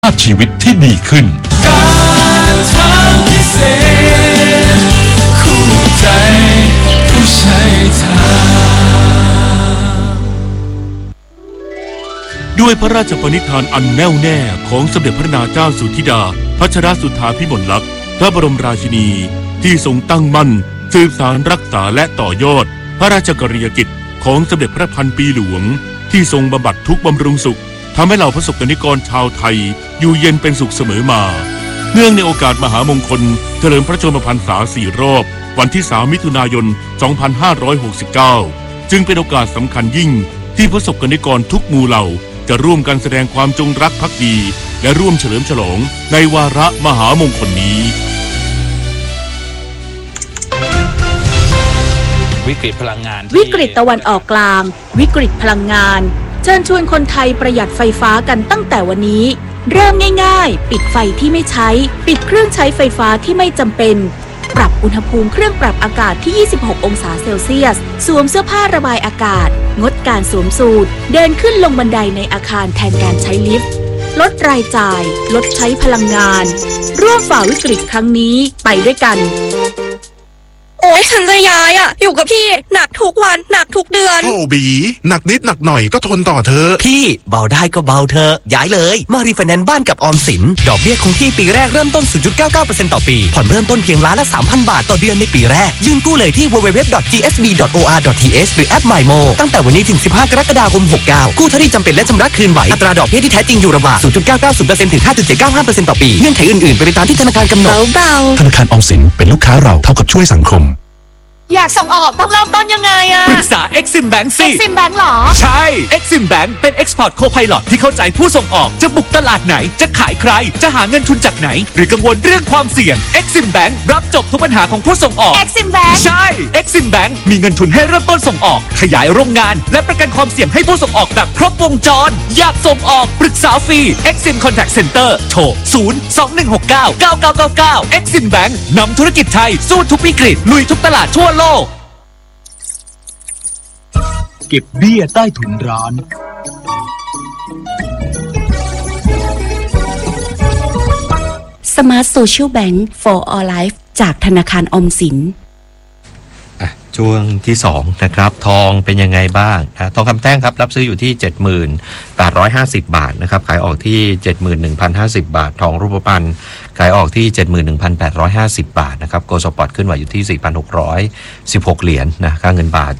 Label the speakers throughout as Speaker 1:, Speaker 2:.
Speaker 1: ภาพชีวิตที่ดีขึ้น
Speaker 2: การทางพิเศษคู่ใจผู้ใช้ทาง
Speaker 1: ด้วยพระราชปณิธานอันแน่วแน่ของสมเด็จพระนางเจ้าสุธิดาพัชรสุทธาภิมลลักษณ์พระบรมราชินีที่ทรงตั้งมั่นสืบสานรักษาและต่อยอดพระราชกรณียกิจของสมเด็จพระพันปีหลวงที่ทรงบำบัดทุกข์บำรุงสุขทำให้เหล่าประสบกนิกรชาวไทยอยู่เย็นเป็นสุขเสมอมาเนื่องในโอกาสมหามงคลเฉลิมพระชนมพรรษา4 รอบวันที่3 มิถุนายน 2569จึงเป็นโอกาสสำคัญยิ่งที่ประสบกนิกรทุกหมู่เหล่าจะร่วมกันแสดงความจงรักภักดีและร่วมเฉลิมฉลองในวาระมหามงคลนี้
Speaker 3: วิกฤตพลังงาน
Speaker 4: วิกฤตตะวันออกกลางวิกฤตพลังงานเชิญชวนคนไทยประหยัดไฟฟ้ากันตั้งแต่วันนี้เริ่มง่ายๆปิดไฟที่ไม่ใช้ปิดเครื่องใช้ไฟฟ้าที่ไม่จำเป็นปรับอุณหภูมิเครื่องปรับอากาศที่26 องศาเซลเซียสสวมเสื้อผ้าระบายอากาศงดการสวมสูทเดินขึ้นลงบันไดในอาคารแทนการใช้ลิฟต์ลดรายจ่ายลดใช้พลังงานร่วมฝ่าวิกฤตครั้งนี้ไปด้วยกัน
Speaker 5: โอ๊ยฉันจะย้ายอยู่กับพี่หนักทุกวันหนักทุกเดือน
Speaker 6: โอ้บีหนักนิดหนักหน่อยก็ทนต่อเธอ
Speaker 7: พี่เบาได้ก็เบาเธอย้ายเลยมารีไฟแนนซ์บ้านกับออมสินดอกเบี้ยคงที่ปีแรกเริ่มต้น 0.99% ต่อปีผ่อนเริ่มต้นเพียงล้านละ 3,000 บาทต่อเดือนในปีแรกยื่นกู้เลยที่ www.gsb.or.th หรือแอป MyMo ตั้งแต่วันนี้ถึง15 กรกฎาคม 69กู้เท่าที่จำเป็นและชำระคืนไหวอัตราดอกเบี้ยที่แท้จริงอยู่ระหว่าง 0.990% ถึง 5.795% ต่อปีเงื่อนไขอื่นๆเป็นไปตามที่ธนาคารกำหนด
Speaker 5: เบา
Speaker 1: ธนาคารออมสินเป็นลูกค้าเราเท่ากับช่วยสังคม
Speaker 5: อยากส่งออกต้องเริ่มต้นยังไง
Speaker 3: ปรึกษา Exim Bank สิ
Speaker 5: Exim Bank หรอ
Speaker 3: ใช่ Exim Bank เป็น Export Co-Pilot ที่เข้าใจผู้ส่งออกจะบุกตลาดไหนจะขายใครจะหาเงินทุนจากไหนหรือกังวลเรื่องความเสี่ยง Exim Bank รับจบทุกปัญหาของผู้ส่งออก
Speaker 5: Exim Bank
Speaker 3: ใช่ Exim Bank มีเงินทุนให้เริ่มต้นส่งออกขยายโรงงานและประกันความเสี่ยงให้ผู้ส่งออกแบบครบวงจรอยากส่งออกปรึกษาฟรี Exim Contact Center โทร 021699999 Exim Bank นำธุรกิจไทยสู้ทุกวิกฤตลุยทุกตลาดทั่วโลก
Speaker 8: เก็บเบี้ยใต้ถุนร้าน
Speaker 4: Smart Social Bank for All Life จากธนาคารออมสิน
Speaker 9: ช่วงที่2นะครับทองเป็นยังไงบ้างทองคำแท่งครับรับซื้ออยู่ที่ 70,850 บาทนะครับขายออกที่ 71,050 บาททองรูปพรรณขายออกที่ 71,850 บาทนะครับโกลด์สปอตขึ้นไหวอยู่ที่ 4,616 เหรียญนะค่าเงินบาท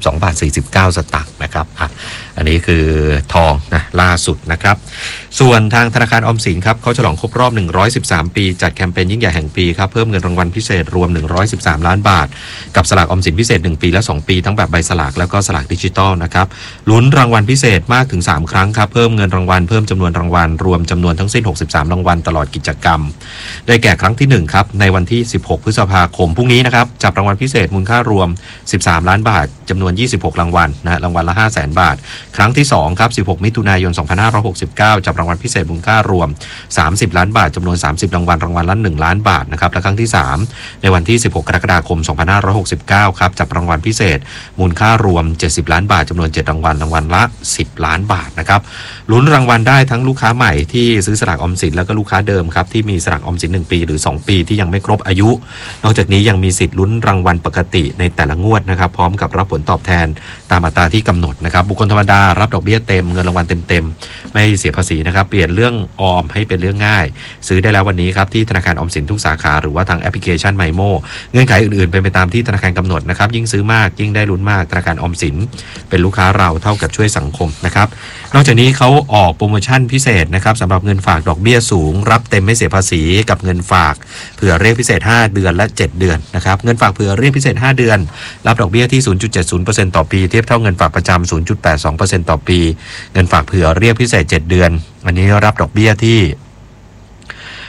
Speaker 9: 32.49 สตางค์นะครับอันนี้คือทองนะล่าสุดนะครับส่วนทางธนาคารออมสินครับเขาฉลองครบรอบ113ปีจัดแคมเปญยิ่งใหญ่แห่งปีครับเพิ่มเงินรางวัลพิเศษรวม113ล้านบาทกับสลากออมสินพิเศษ1ปีและ2ปีทั้งแบบใบสลากแล้วก็สลากดิจิตอลนะครับลุ้นรางวัลพิเศษมากถึง3ครั้งครับเพิ่มเงินรางวัลเพิ่มจำนวนรางวัลรวมจำนวนทั้งสิ้น63รางวัลตลอดกิจกรรมได้แก่ครั้งที่1ครับในวันที่16พฤษภาคมพรุ่งนี้นะครับจับรางวัลพิเศษมูลค่ารวม13ล้านบาทจำนวน26รางวัลนะรางวัลละ 500,000 บาทครั้งที่2ครับ16มิถุนายน2569จับรางวัลพิเศษมูลค่ารวม30ล้านบาทจำนวน30รางวัลรางวัลละ1ล้านบาทนะครับและครั้งที่3ในวันที่16กรกฎาคม2569ครับจับรางวัลพิเศษมูลค่ารวม70ล้านบาทจำนวน7รางวัลรางวัลละ10ล้านบาทนะครับลุ้นรางวัลได้ทั้งลูกค้าใหม่ที่ซื้อสลากออมสินแล้วก็ลูกค้าเดิมครับที่มีสลากออมสิน1ปีหรือ2ปีที่ยังไม่ครบอายุนอกจากนี้ยังมีสิทธิ์ลุ้นรางวัลปกติในแต่ละงวดนะครับพร้อมกับรับผลตอบแทนตามอัตราที่กำหนดนะครับบุคคลธรรมดารับดอกเบี้ยเต็มเงินรางวัลเต็มๆไม่เสียภาษีนะครับเปลี่ยนเรื่องออมให้เป็นเรื่องง่ายซื้อได้แล้ววันนี้ครับที่ธนาคารออมสินทุกสาขาหรือว่าทางแอปพลิเคชัน MyMo เงื่อนไขอื่นๆเป็นไปตามที่ธนาคารกำหนดนะครับยิ่งซื้อมากยิ่งได้ลุ้นมากธนาคารออมสินเป็นลูกค้าเราเท่ากับช่วยสังคมนะครับนอกจากนี้เขาออกโปรโมชั่นพิเศษนะครับสำหรับเงินฝากดอกเบี้ยสูงรับเต็มไม่เสียภาษีกับเงินฝากเผื่อเรียกพิเศษ5เดือนและ7เดือนนะครับเงินฝากเผื่อเรียกพิเศษ5เดือนรับดอกเบี้ยที่ 0.70% ต่อปีเทียบเท่าเงินฝากประจำ 0.82% ต่อปีเงินฝากเผื่อเรียกพิเศษ7เดือนอันนี้รับดอกเบี้ยที่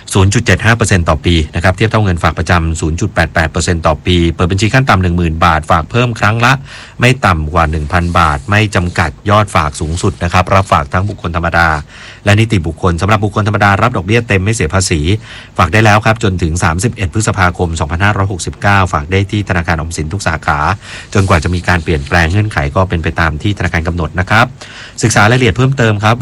Speaker 9: 0.75% ต่อปีนะครับเทียบเท่าเงินฝากประจำ 0.88% ต่อปีเปิดบัญชีขั้นต่ำ 10,000 บาทฝากเพิ่มครั้งละไม่ต่ำกว่า 1,000 บาทไม่จำกัดยอดฝากสูงสุดนะครับรับฝากทั้งบุคคลธรรมดาและนิติบุคคลสำหรับบุคคลธรรมดารับดอกเบี้ยเต็มไม่เสียภาษีฝากได้แล้วครับจนถึง31 พฤษภาคม 2569ฝากได้ที่ธนาคารออมสินทุกสาขาจนกว่าจะมีการเปลี่ยนแปลงเงื่อนไขก็เป็นไปตามที่ธนาคารกำหนดนะครับศึกษารายละเอียดเพิ่มเติมครับ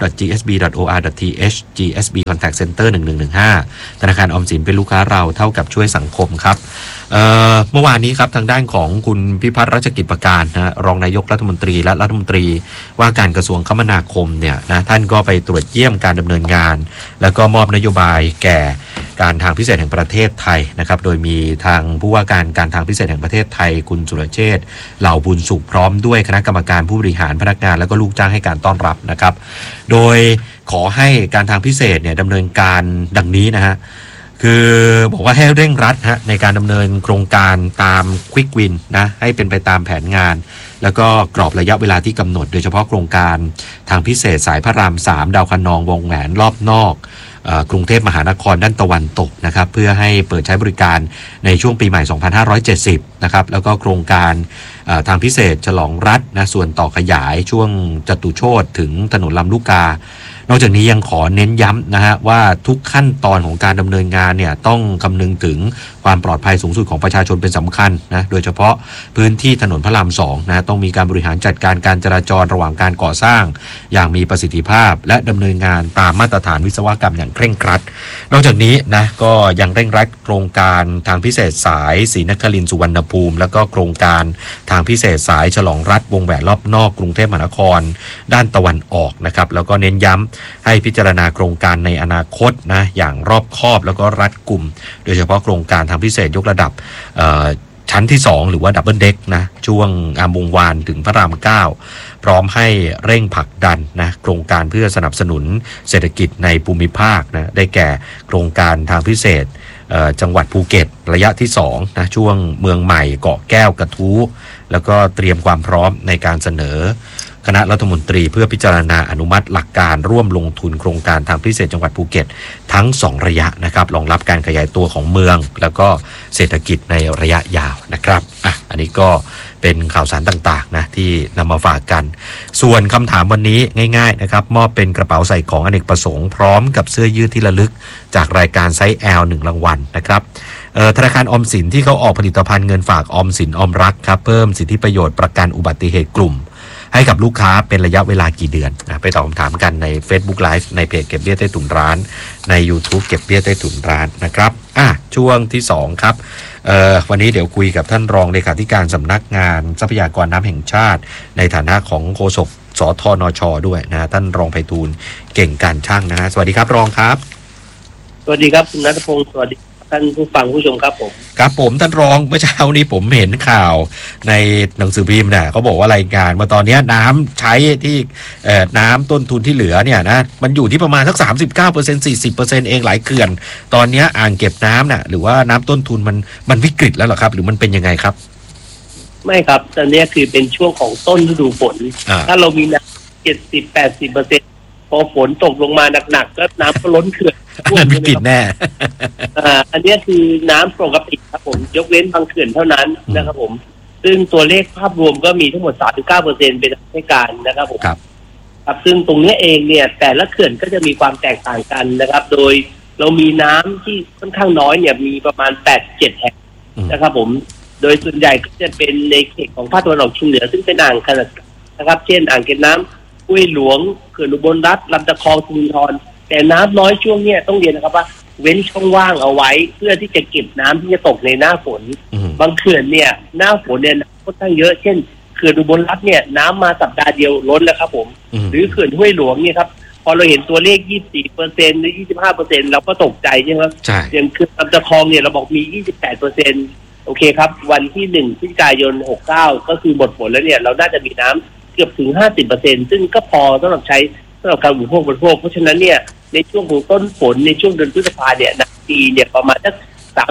Speaker 9: www.gsb.or.th GSB Contact Center 1115ธนาคารออมสินเป็นลูกค้าเราเท่ากับช่วยสังคมครับเมื่อวานนี้ครับทางด้านของคุณพิพัฒน์รัชกิจประการนะรองนายกรัฐมนตรีและรัฐมนตรีว่าการกระทรวงคมนาคมเนี่ยนะท่านก็ไปตรวจเยี่ยมการดำเนินงานแล้วก็มอบนโยบายแก่การทางพิเศษแห่งประเทศไทยนะครับโดยมีทางผู้ว่าการทางพิเศษแห่งประเทศไทยคุณสุรเชษฐ์เหล่าบุญสุขพร้อมด้วยคณะกรรมการผู้บริหารพนักงานและก็ลูกจ้างให้การต้อนรับนะครับโดยขอให้การทางพิเศษเนี่ยดำเนินการดังนี้นะฮะคือบอกว่าให้เร่งรัดในการดำเนินโครงการตาม Quick Win นะให้เป็นไปตามแผนงานแล้วก็กรอบระยะเวลาที่กำหนดโดยเฉพาะโครงการทางพิเศษสายพระราม 3ดาวคะนองวงแหวนรอบนอกกรุงเทพมหานครด้านตะวันตกนะครับเพื่อให้เปิดใช้บริการในช่วงปีใหม่ 2570 นะครับแล้วก็โครงการทางพิเศษฉลองรัฐนะส่วนต่อขยายช่วงจตุโชติถึงถนนลำลูกกานอกจากนี้ยังขอเน้นย้ำนะฮะว่าทุกขั้นตอนของการดำเนินงานเนี่ยต้องคำนึงถึงความปลอดภัยสูงสุดของประชาชนเป็นสำคัญนะโดยเฉพาะพื้นที่ถนนพระราม 2นะต้องมีการบริหารจัดการการจราจรระหว่างการก่อสร้างอย่างมีประสิทธิภาพและดำเนินงานตามมาตรฐานวิศวกรรมอย่างเคร่งครัดนอกจากนี้นะก็ยังเร่งรัดโครงการทางพิเศษสายศรีนครินทร์สุวรรณภูมิแล้วก็โครงการทางพิเศษสายฉลองรัฐวงแหวนรอบนอกกรุงเทพมหานครด้านตะวันออกนะครับแล้วก็เน้นย้ำให้พิจารณาโครงการในอนาคตนะอย่างรอบคอบแล้วก็รัดกุมโดยเฉพาะโครงการทางพิเศษยกระดับชั้นที่2หรือว่าดับเบิลเด็กนะช่วงวงวานถึงพระราม 9พร้อมให้เร่งผลักดันนะโครงการเพื่อสนับสนุนเศรษฐกิจในภูมิภาคนะได้แก่โครงการทางพิเศษจังหวัดภูเก็ตระยะที่2นะช่วงเมืองใหม่เกาะแก้วกระทู้แล้วก็เตรียมความพร้อมในการเสนอคณะรัฐมนตรีเพื่อพิจารณาอนุมัติหลักการร่วมลงทุนโครงการทางพิเศษจังหวัดภูเก็ตทั้ง2ระยะนะครับรองรับการขยายตัวของเมืองแล้วก็เศรษฐกิจในระยะยาวนะครับอันนี้ก็เป็นข่าวสารต่างๆนะที่นำมาฝากกันส่วนคำถามวันนี้ง่ายๆนะครับมอบเป็นกระเป๋าใส่ของอเนกประสงค์พร้อมกับเสื้อยืดที่ระลึกจากรายการไซส์ L 1 รางวัลนะครับธนาคารออมสินที่เขาออกผลิตภัณฑ์เงินฝากออมสินออมรักครับเพิ่มสิทธิประโยชน์ประกันอุบัติเหตุกลุ่มให้กับลูกค้าเป็นระยะเวลากี่เดือนนะไปตอบคำถามกันใน Facebook Live ในเพจเก็บเบี้ยใต้ถุนร้านใน YouTube เก็บเบี้ยใต้ถุนร้านนะครับช่วงที่2ครับวันนี้เดี๋ยวคุยกับท่านรองเลขาธิการสำนักงานทรัพยากรน้ำแห่งชาติในฐานะของโฆษกสทนช.ด้วยนะท่านรองไพฑูรย์เก่งการช่างนะฮะสวัสดีครับรองครับ
Speaker 10: สวัสดีครับคุณณัฐพงศ์สวัสดีท่านผู้ฟังผู้ชมครับผม
Speaker 9: ครับผมท่านรองเมื่อเช้านี้ผมเห็นข่าวในหนังสือพิมพ์เนี่ยเขาบอกว่ารายงานว่าตอนนี้น้ำใช้ที่น้ำต้นทุนที่เหลือเนี่ยนะมันอยู่ที่ประมาณสัก 39% 40% เองหลายเขื่อนตอนนี้อ่างเก็บน้ำเนี่ยหรือว่าน้ำต้นทุนมันวิกฤตแล้วเหรอครับหรือมันเป็นยังไงครับ
Speaker 10: ไม่ครับตอนนี้คือเป็นช่วงของต้นฤดูฝนถ้าเรามีน้ำ 70-80%พอฝนตกลงมาหนักๆก็น้ำก็ล้นเขื่อน
Speaker 9: มันวิกฤตแน่
Speaker 10: อันนี้คือน้ำปกติครับผมยกเว้นบางเขื่อนเท่านั้นนะครับผมซึ่งตัวเลขภาพรวมก็มีทั้งหมด 39% เป็นราชการนะครับผมครับซึ่งตรงนี้เองเนี่ยแต่ละเขื่อนก็จะมีความแตกต่างกันนะครับโดยเรามีน้ำที่ค่อนข้างน้อยเนี่ยมีประมาณ 8-7 แห่งนะครับผมโดยส่วนใหญ่ก็จะเป็นในเขตของภาคตะวันออกเฉียงเหนือซึ่งเป็นอ่างขนาดนะครับเช่นอ่างเก็บน้ำห้วยหลวงเขื่อนอุบลรัตน์ลำตะคองสิรินธรแต่น้ำน้อยช่วงนี้ต้องเรียนนะครับว่าเว้นช่องว่างเอาไว้เพื่อที่จะเก็บน้ำที่จะตกในหน้าฝนบางเขื่อนเนี่ยหน้าฝนเนี่ยค่อนข้างเยอะเช่นเขื่อนอุบลรัตน์เนี่ยน้ำมาสัปดาห์เดียวล้นแล้วครับผมหรือเขื่อนห้วยหลวงเนี่ยครับพอเราเห็นตัวเลข 24% หรือ 25% เราก็ตกใจใช่ไหมอย่างเขื่อนลำตะคองเนี่ยเราบอกมี 28%โอเคครับวันที่1พฤศจิกายน69ก็คือหมดฝนแล้วเนี่ยเราน่าจะมีน้ำเกือบถึง 50% ซึ่งก็พอสำหรับใช้สำหรับการบริโภคเพราะฉะนั้นเนี่ยในช่วงของต้นฝนในช่วงเดือนพฤษภาเนี่ยนาทีเนี่ยประมาณสัก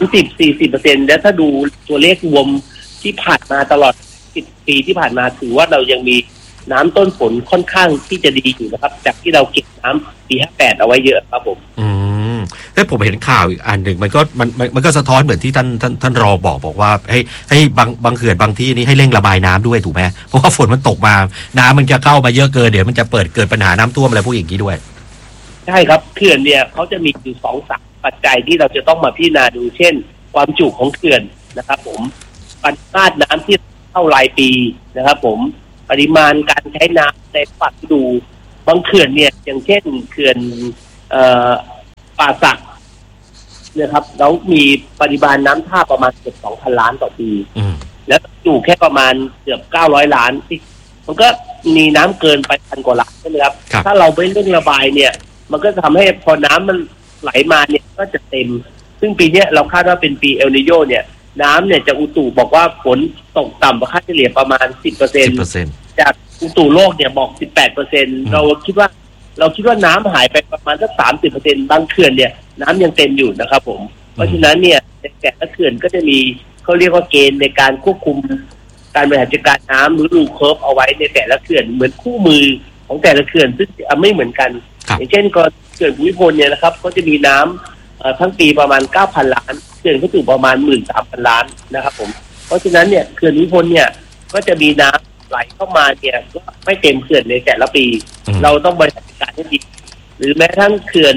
Speaker 10: 30-40% แล้วถ้าดูตัวเลขรวมที่ผ่านมาตลอด10 ปีที่ผ่านมาถือว่าเรายังมีน้ำต้นฝนค่อนข้างที่จะดีอยู่นะครับจากที่เราเก็บน้ำปี 58เอาไว้เยอะครับผม
Speaker 9: แต่ผมเห็นข่าวอีกอันหนึ่งมันก็สะท้อนเหมือนที่ท่านรอบอกว่าให้บางเขื่อนบางที่นี่ให้เร่งระบายน้ำด้วยถูกไหมเพราะว่าฝนมันตกมาน้ำมันจะเข้ามาเยอะเกินเดี๋ยวมันจะเกิดปัญหาน้ำท่วมอะไรพวกอย่างนี้ด้วย
Speaker 10: ใช่ครับเขื่อนเนี่ยเขาจะมีอยู่2-3 ปัจจัยที่เราจะต้องมาพิจารณาดูเช่นความจุของเขื่อนนะครับผมปริมาณน้ำที่เข้ารายปีนะครับผมปริมาณการใช้น้ำในปัจจุบันบางเขื่อนเนี่ยอย่างเช่นเขื่อนป่าสักนะครับแล้วมีปริมาณน้ำท่าประมาณเกือบ 2,000 ล้านต่อปีแล้วอยู่แค่ประมาณเกือบ900 ล้านที่มันก็มีน้ำเกินไป1,000 กว่าล้านใช่ไหมครับถ้าเราไม่เร่งระบายเนี่ยมันก็ทำให้พอน้ำมันไหลมาเนี่ยก็จะเต็มซึ่งปีนี้เราคาดว่าเป็นปีเอลนิโญเนี่ยน้ำเนี่ยจะอุตุบอกว่าฝนตกต่ำกว่าค่าเฉลี่ยประมาณ 10% จากอุตุโลกเนี่ยบอก 18% เราคิดว่าน้ำหายไปประมาณสัก 30% บางเขื่อนเนี่ยน้ำยังเต็มอยู่นะครับผมเพราะฉะนั้นเนี่ยแต่ละเขื่อนก็จะมีเขาเรียกว่าเกณฑ์ในการควบคุมการบริหารจัดการน้ำหรือรูเคิร์ฟเอาไว้ในแต่ละเขื่อนเหมือนคู่มือของแต่ละเขื่อนซึ่งไม่เหมือนกันอย่างเช่นก็เขื่อนภูมิพลเนี่ยนะครับก็จะมีน้ำทั้งปีประมาณ 9,000 ล้านเขื่อนก็อยู่ประมาณ 13,000 ล้านนะครับผมเพราะฉะนั้นเนี่ยเขื่อนภูมิพลเนี่ยก็จะมีน้ำไหลเข้ามาเนี่ยก็ไม่เต็มเขื่อนในแต่ละปีเราต้องบริหารจัดการให้ดีหรือแม้ทั้งเขื่อน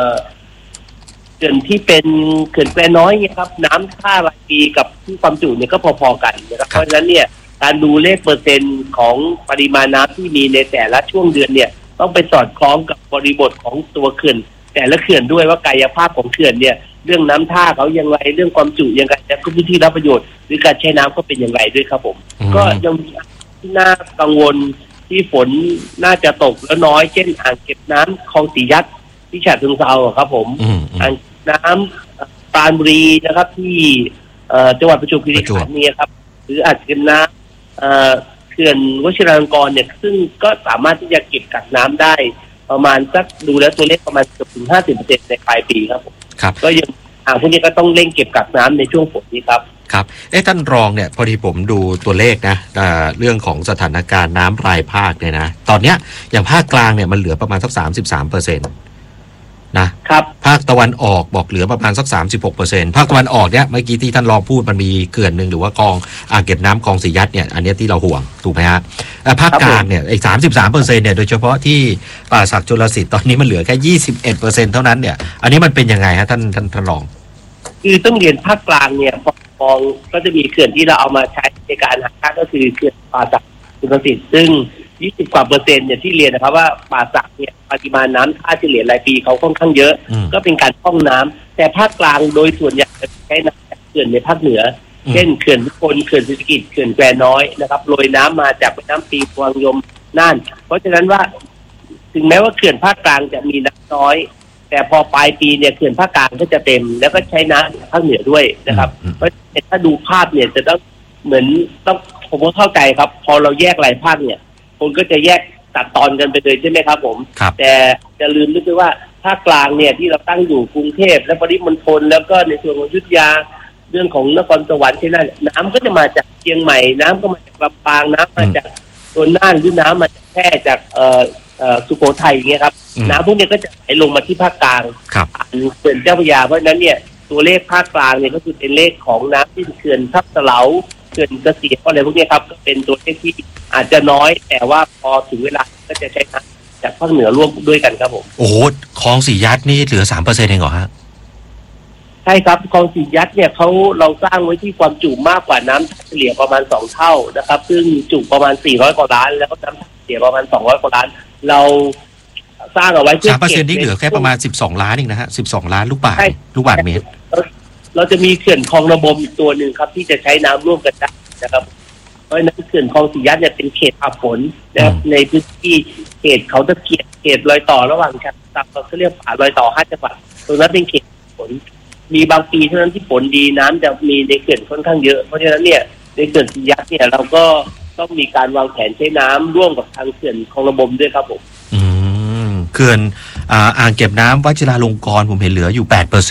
Speaker 10: ที่เป็นเขื่อนแควน้อยเนี่ยครับน้ำท่ารายปีกับที่ความจุเนี่ยก็พอๆกันนะครับเพราะฉะนั้นเนี่ยการดูเลขเปอร์เซ็นต์ของปริมาณน้ำที่มีในแต่ละช่วงเดือนเนี่ยต้องไปสอดคล้องกับบริบทของตัวเขื่อนแต่ละเขื่อนด้วยว่ากายภาพของเขื่อนเนี่ยเรื่องน้ำท่าเขายังไงเรื่องความจุยังไงและพื้นที่รับประโยชน์หรือการใช้น้ำก็เป็นอย่างไรด้วยครับผมก็ยังมีที่น่ากังวลที่ฝนน่าจะตกแล้วน้อยเช่นอ่างเก็บน้ำคลองสียัดที่ฉะเชิงเทราครับผมอ่างน้ำปรานบุรีนะครับที่จังหวัดประจวบคีรีขันธ์เนี่ยครับหรืออ่างเก็บน้ำเขื่อนวชิราลงกรณ์เนี่ยซึ่งก็สามารถที่จะเก็บกักน้ำได้ประมาณสักดูแล้วตัวเลขประมาณเกือบถึง 50% ในปลายปีครับผมก็ยังอ่างพวกนี้ก็ต้องเร่งเก็บกักน้ำในช่วงฝนนี้ครับ
Speaker 9: ครับท่านรองเนี่ยพอดีผมดูตัวเลขนะเรื่องของสถานการณ์น้ำรายภาคเนี่ยนะตอนเนี้ยอย่างภาคกลางเนี่ยมันเหลือประมาณสัก 33%นะครับภาคตะวันออกบอกเหลือประมาณสัก 36% ภาคตะวันออกเนี่ยเมื่อกี้ที่ท่านรองพูดมันมีเขื่อนนึงหรือว่าคลองอ่างเก็บน้ำคลองสียัดเนี่ยอันนี้ที่เราห่วงถูกไหมฮะภาคกลางเนี่ยอีก 33% เนี่ยโดยเฉพาะที่ป่าสักชลสิทธิ์ตอนนี้มันเหลือแค่ 21% เท่านั้นเนี่ยอันนี้มันเป็นยังไงฮะท่านรอง
Speaker 10: คือต้องเรียนภาคกลางเนี่ยมองก็จะมีเขื่อนที่เราเอามาใช้ในการหาค่าก็คือเขื่อนป่าสักชลสิทธิ์ซึ่ง20 กว่าเปอร์เซ็นต์เนี่ยที่เรียนนะครับว่าป่าสักเนี่ยปริมาณน้ำค่าเฉลี่ยรายปีเขาค่อนข้างเยอะก็เป็นการพร่องน้ำแต่ภาคกลางโดยส่วนใหญ่จะใช้น้ำจากเขื่อนในภาคเหนือเช่นเขื่อนทุกคนเขื่อนเศรษฐกิจเขื่อนแควน้อยนะครับโรยน้ำมาจากแม่น้ำปีพวงยมน่านเพราะฉะนั้นว่าถึงแม้ว่าเขื่อนภาคกลางจะมีน้ำน้อยแต่พอปลายปีเนี่ยเขื่อนภาคกลางก็จะเต็มแล้วก็ใช้น้ำภาคเหนือด้วยนะครับเพราะถ้าดูภาพเนี่ยจะต้องเหมือนต้องผมก็เข้าใจครับพอเราแยกรายภาคเนี่ยคนก็จะแยกตัดตอนกันไปเลยใช่ไหมครับผมแต่จะลืมนึกไปว่าภาคกลางเนี่ยที่เราตั้งอยู่กรุงเทพและปริมณฑลแล้วก็ในส่วนของอยุธยาเรื่องของนครสวรรค์ที่นั่นน้ำก็จะมาจากเชียงใหม่น้ำก็มาจากลำปางน้ำมาจากตัวน่านหรือน้ำมาจากแพร่จากสุโขทัยอย่างเงี้ยครับน้ำพวกนี้ก็จะไหลลงมาที่ภาคกลางเขื่อนเจ้าพระยาเพราะฉะนั้นเนี่ยตัวเลขภาคกลางเนี่ยก็คือเป็นเลขของน้ำที่เขื่อนทับเสลาเขื่อนเกษตรอะไรพวกนี้ครับก็เป็นตัวเลขที่อาจจะน้อยแต่ว่าพอถึงเวลาก็จะใช้น้ำจากภาคเหนือร่วมด้วยกันครับผม
Speaker 9: โอ้โหคลองสียัดนี่เหลือ 3% เองเหรอฮะ
Speaker 10: ใช่ครับคลองสียัดเนี่ยเราสร้างไว้ที่ความจุมากกว่าน้ำเฉลี่ยประมาณ2เท่านะครับซึ่งจุประมาณ400 กว่าล้านแล้วก็น้ำเฉลี่ยประมาณ200 กว่าล้านเราสร้างเอาไว้เพื่อ
Speaker 9: 3% นี่เหลือแค่ประมาณ12 ล้านเองนะฮะ12 ล้านลูกบาศก์เมตร
Speaker 10: เราจะมีเขื่อนคลองระบมอีกตัวหนึ่งครับที่จะใช้น้ำร่วมกันได้นะครับเพราะฉะนั้นเขื่อนคลองสียัดเนี่ยเป็นเขตอับฝนนะครับในพื้นที่เขตเขาตะเกียบเขตรอยต่อระหว่างจังหวัดเขาเรียกป่ารอยต่อ5 จังหวัดตรงนั้นเป็นเขตฝนมีบางปีเท่านั้นที่ฝนดีน้ำจะมีในเขื่อนค่อนข้างเยอะเพราะฉะนั้นเนี่ยในเขื่อนสียัดเนี่ยเราก็ต้องมีการวางแผนใช้น้ำร่วมกับทางเขื่อนคลองระบมด้วยครับผม
Speaker 9: เขื่อนอ่างเก็บน้ำวชิราลงกรณ์ผมเห็นเหลืออยู่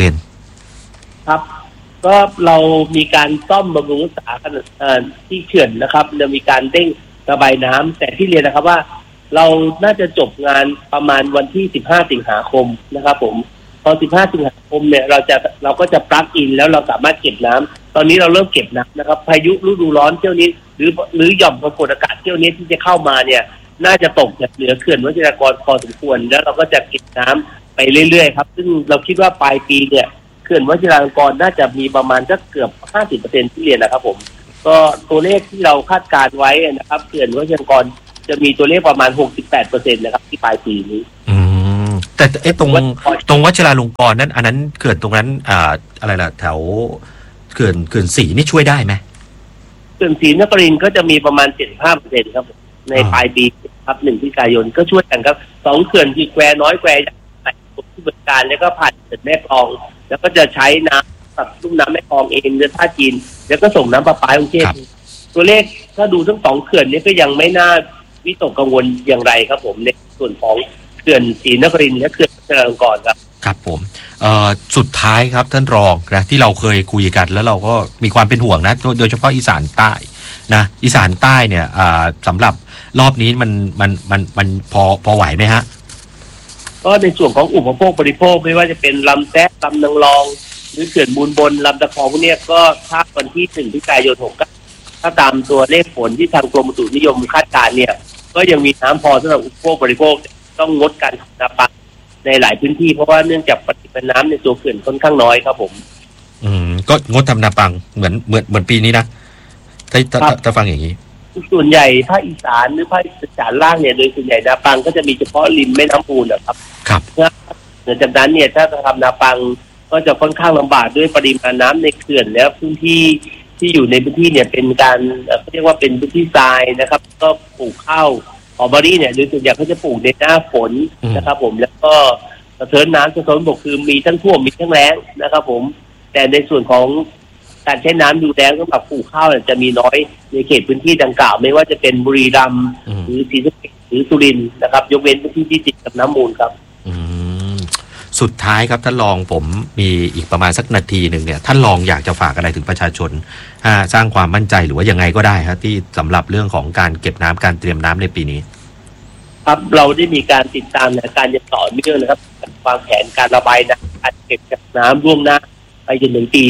Speaker 9: 8%
Speaker 10: ครับก็เรามีการซ่อมบำรุงรักษาที่เขื่อนนะครับเรามีการเร่งระบายน้ำแต่ที่เรียนนะครับว่าเราน่าจะจบงานประมาณวันที่15 สิงหาคมนะครับผมพพอ15 สิงหาคมเนี่ยเราก็จะปลั๊กอินแล้วเราสามารถเก็บน้ำตอนนี้เราเริ่มเก็บน้ำนะครับพายุฤดูร้อนเที่ยวนี้หรือหย่อมความกดอากาศเที่ยวนี้ที่จะเข้ามาเนี่ยน่าจะตกจากเหนือเขื่อนวชิรากรพอสมควรแล้วเราก็จะเก็บน้ำไปเรื่อยๆครับซึ่งเราคิดว่าปลายปีเนี่ยเขื่อนวชิรลงกรณ์น่าจะมีประมาณสักเกือบ 50% ที่เรียนนะครับผมก็ตัวเลขที่เราคาดการไว้นะครับเขื่อนวชิรลงกรณ์จะมีตัวเลขประมาณ 68% นะครับที่ปลายปีนี้
Speaker 9: แต่ตรงวชิราลงกรณ์นั้นอันนั้นเขื่อนตรงนั้นอะไรล่ะแถวเขื่อนศรีนี่ช่วยได้ไหม
Speaker 10: เขื่อนศรีนครินทร์ก็จะมีประมาณ 75% ครับในปลายปีครับ1 พฤศจิกายนก็ช่วยกันครับ2เขื่อนที่แควน้อยแควใหญ่ที่บริการแล้วก็ผ่านเขื่อนแม่กลองแล้วก็จะใช้น้ำกับลุ่มน้ำแม่กลองเองเรือท่าจีนแล้วก็ส่งน้ำประปากรุงเทพตัวเลขถ้าดูทั้ง2เขื่อนนี้ก็ยังไม่น่าวิตกกังวลอย่างไรครับผมในส่วนของเขื่อนศรีนครินทร์และเขื่อนวชิรลงกรณ์ครับ
Speaker 9: ครับผมสุดท้ายครับท่านรองนะที่เราเคยคุยกันแล้วเราก็มีความเป็นห่วงนะโดยเฉพาะอีสานใต้นะอีสานใต้เนี่ยสำหรับรอบนี้มันพอไหวไหมฮะ
Speaker 10: ก็ในส่วนของอุปโภคบริโภคไม่ว่าจะเป็นลำแซะลำนางรองหรือเขื่อนมูลบนลำตะคองพวกนี้ก็ถ้าวันที่1 พฤศจิกายน69ถ้าตามตัวเลขฝนที่ทางกรมอุตุนิยมคาดการณ์เนี่ยก็ยังมีน้ำพอสำหรับอุปโภคบริโภคต้องงดการทำนาปังในหลายพื้นที่เพราะว่าเนื่องจากปริมาณน้ำในตัวเขื่อนค่อนข้างน้อยครับผม
Speaker 9: ก็งดทำนาปังเหมือนปีนี้นะถ้าฟังอย่างนี้
Speaker 10: ส่วนใหญ่ภาคอีสานหรือภาคอีสานล่างเนี่ยโดยส่วนใหญ่นาปังก็จะมีเฉพาะริมแม่น้ำมูลนะครับ
Speaker 9: ครับ
Speaker 10: หลังจากนั้นเนี่ยถ้าจะทำนาปังก็จะค่อนข้างลำบากด้วยปริมาณน้ำในเขื่อนแล้วพื้นที่ที่อยู่ในพื้นที่เนี่ยเป็นการเรียกว่าเป็นพื้นที่ทรายนะครับก็ปลูกข้าวหอมมะลิเนี่ยโดยส่วนใหญ่เขาจะปลูกในหน้าฝนนะครับผมแล้วก็สะเทินน้ำสะเทินบกคือมีทั้งท่วมมีทั้งแล้งนะครับผมแต่ในส่วนของการใช้น้ำดูแลสำหรับปลูกข้าวจะมีน้อยในเขตพื้นที่ดังกล่าวไม่ว่าจะเป็นบุรีรัมย์หรือศรีสะเกษหรือสุรินทร์นะครับยกเว้นพื้นที่ที่ติดกับน้ำมูลครับ
Speaker 9: สุดท้ายครับท่านรองผมมีอีกประมาณสักนาทีหนึ่งเนี่ยท่านรองอยากจะฝากอะไรถึงประชาชนสร้างความมั่นใจหรือว่ายังไงก็ได้ครับที่สำหรับเรื่องของการเก็บน้ำการเตรียมน้ำในปีนี้
Speaker 10: ครับเราได้มีการติดตามการอย่างต่อเนื่องนะครับวางแผนการระบายน้ำการเก็บกักน้ำล่วงหน้าไปจนถึงปี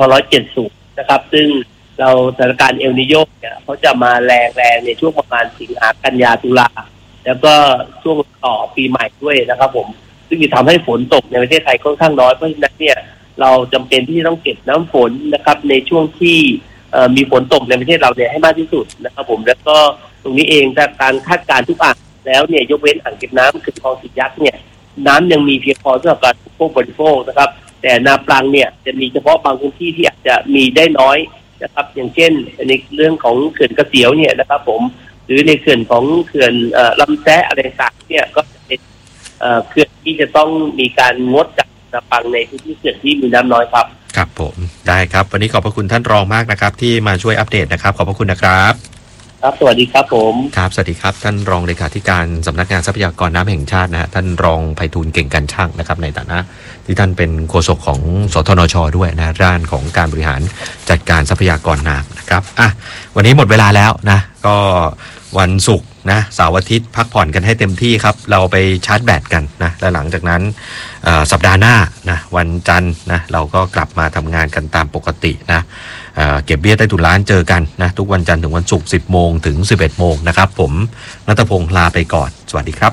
Speaker 10: 2570นะครับซึ่งเราสถานการณ์เอลนิโญเนี่ยเขาจะมาแรงในช่วงประมาณสิงหากันยาตุลาแล้วก็ช่วงต่อปีใหม่ด้วยนะครับผมซึ่งจะทำให้ฝนตกในประเทศไทยค่อนข้างน้อยเพราะฉะนั้นเนี่ยเราจำเป็นที่ต้องเก็บน้ำฝนนะครับในช่วงที่มีฝนตกในประเทศเราเนี่ยให้มากที่สุดนะครับผมแล้วก็ตรงนี้เองจากการคาดการณ์ทุกอ่างแล้วเนี่ยยกเว้นอ่างเก็บน้ำคือคลองสิยักษ์เนี่ยน้ำยังมีเพียงพอสำหรับการอุปโภคบริโภคนะครับแต่นาปลังเนี่ยจะมีเฉพาะบางพื้นที่ที่อาจจะมีได้น้อยนะครับอย่างเช่นในเรื่องของเขื่อนกระเสียวเนี่ยนะครับผมหรือในเขื่อนของเขื่อนลำแซะอะไรต่างเนี่ยก็จะเป็นเขื่อนที่จะต้องมีการงดจากนาปลังในพื้นที่เขื่อนที่มีน้ำน้อยครับ
Speaker 9: ครับผมได้ครับวันนี้ขอบพระคุณท่านรองมากนะครับที่มาช่วยอัปเดตนะครับขอบพระคุณนะครับ
Speaker 10: ครับสวัสดีครับผม
Speaker 9: ครับสวัสดีครับท่านรองเลขาธิการสำนักงานทรัพยากรน้ำแห่งชาตินะฮะท่านรองไพฑูรย์เก่งกันช่างนะครับในฐานะที่ท่านเป็นโฆษกของสทนช.ด้วยนะด้านของการบริหารจัดการทรัพยากรน้ำนะครับวันนี้หมดเวลาแล้วนะก็วันศุกร์นะเสาร์อาทิตย์พักผ่อนกันให้เต็มที่ครับเราไปชาร์จแบตกันนะและหลังจากนั้นสัปดาห์หน้านะวันจันทร์นะเราก็กลับมาทำงานกันตามปกตินะเก็บเบี้ยใต้ถุนร้านเจอกันนะทุกวันจันทร์ถึงวันศุกร์ 10 โมงถึง 11 โมงนะครับผมณัฐพงษ์ลาไปก่อนสวัสดีครับ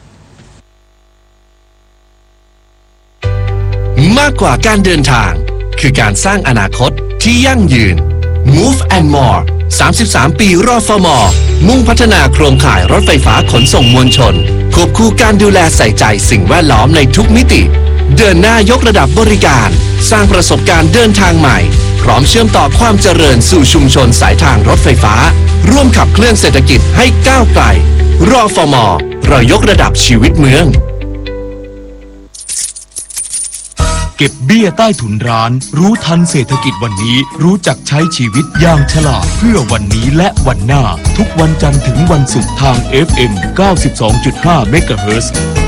Speaker 11: มากกว่าการเดินทางคือการสร้างอนาคตที่ยั่งยืน Move and More 33 ปีรฟม.มุ่งพัฒนาโครงข่ายรถไฟฟ้าขนส่งมวลชนควบคู่การดูแลใส่ใจสิ่งแวดล้อมในทุกมิติเดินหน้ายกระดับบริการสร้างประสบการณ์เดินทางใหม่พร้อมเชื่อมต่อความเจริญสู่ชุมชนสายทางรถไฟฟ้าร่วมขับเคลื่อนเศรษฐกิจให้ก้าวไกลรฟม.เรายกระดับชีวิตเมือง
Speaker 8: เก็บเบี้ยใต้ถุนร้านรู้ทันเศรษฐกิจวันนี้รู้จักใช้ชีวิตอย่างฉลาดเพื่อวันนี้และวันหน้าทุกวันจันทร์ถึงวันศุกร์ทาง FM 92.5 เมกะเฮิรตซ์